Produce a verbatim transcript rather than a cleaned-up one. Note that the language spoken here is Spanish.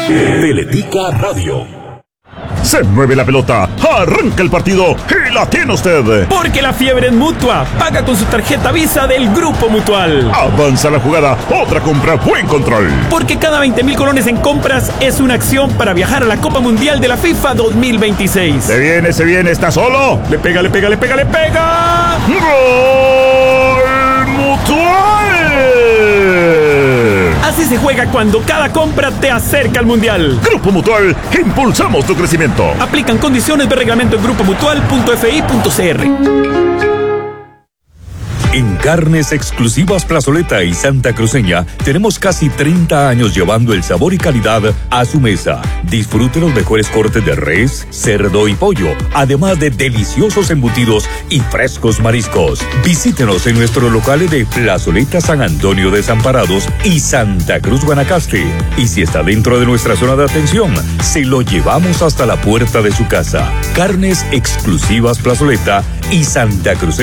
Teletica Radio. Se mueve la pelota, arranca el partido y la tiene usted. Porque la fiebre es mutua. Paga con su tarjeta Visa del Grupo Mutual. Avanza la jugada, otra compra, buen control. Porque cada veinte mil colones en compras es una acción para viajar a la Copa Mundial de la FIFA dos mil veintiséis. Se viene, se viene, ¿está solo? Le pega, le pega, le pega, le pega. ¡Gol Mutual! Así se juega cuando cada compra te acerca al Mundial. Grupo Mutual, impulsamos tu crecimiento. Aplican condiciones de reglamento en grupo mutual punto f i punto c r. En Carnes Exclusivas Plazoleta y Santa Cruceña tenemos casi treinta años llevando el sabor y calidad a su mesa. Disfrute los mejores cortes de res, cerdo y pollo, además de deliciosos embutidos y frescos mariscos. Visítenos en nuestros locales de Plazoleta San Antonio Desamparados y Santa Cruz Guanacaste. Y si está dentro de nuestra zona de atención, se lo llevamos hasta la puerta de su casa. Carnes Exclusivas Plazoleta y Santa Cruceña.